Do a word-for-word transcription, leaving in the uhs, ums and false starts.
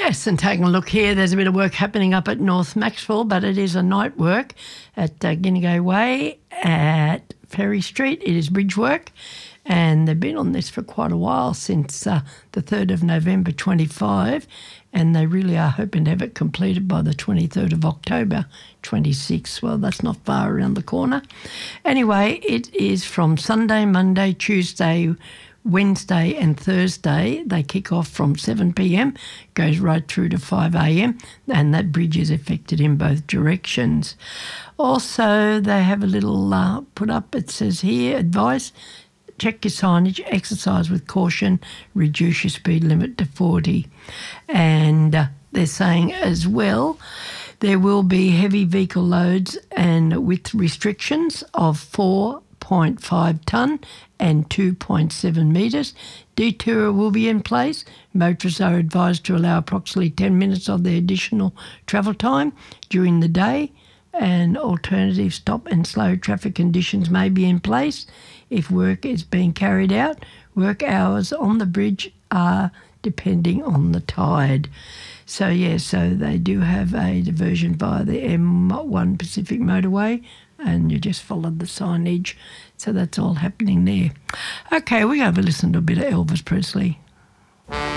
Yes, and taking a look here, there's a bit of work happening up at North Maxwell, but it is a night work at uh, Guinea Way at Ferry Street. It is bridge work, and they've been on this for quite a while, since uh, the third of November twenty-five, and they really are hoping to have it completed by the twenty-third of October twenty-six. Well, that's not far around the corner. Anyway, it is from Sunday, Monday, Tuesday, Wednesday and Thursday. They kick off from seven p m, goes right through to five a m, and that bridge is affected in both directions. Also, they have a little uh, put up, it says here, advice, check your signage, exercise with caution, reduce your speed limit to forty. And uh, they're saying as well, there will be heavy vehicle loads and with restrictions of four point five tonne and two point seven metres. Detour will be in place. Motorists are advised to allow approximately ten minutes of their additional travel time during the day, and alternative stop and slow traffic conditions may be in place if work is being carried out. Work hours on the bridge are depending on the tide. So, yeah, so they do have a diversion via the M one Pacific Motorway, and you just follow the signage. So that's all happening there. Okay, we're going to have a listen to a bit of Elvis Presley.